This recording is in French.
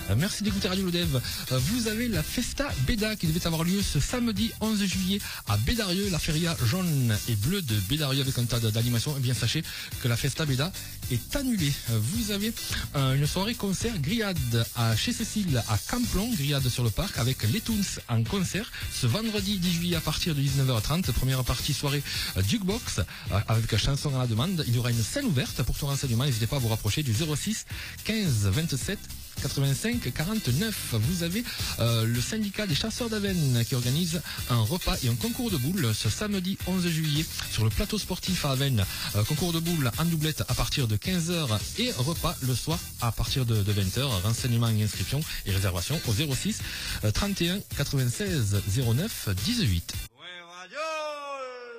Merci d'écouter Radio Lodev. Vous avez la Festa Beda qui devait avoir lieu ce samedi 11 juillet à Bédarieux, la feria jaune et bleue de Bédarieux avec un tas d'animations. Et bien sachez que la Festa Beda est annulée. Vous avez une soirée concert grillade chez Cécile à Camplon, grillade sur le parc avec les Toons en concert ce vendredi 10 juillet à partir de 19h30. Première partie soirée jukebox avec chanson à la demande. Il y aura une scène ouverte. Pour tout renseignement, n'hésitez pas à vous rapprocher du 06 15 27 85 49. Vous avez le syndicat des chasseurs d'Avesnes qui organise un repas et un concours de boules ce samedi 11 juillet sur le plateau sportif à Avesnes. Concours de boules en doublette à partir de 15h et repas le soir à partir de 20h. Renseignements et inscriptions et réservations au 06 31 96 09 18.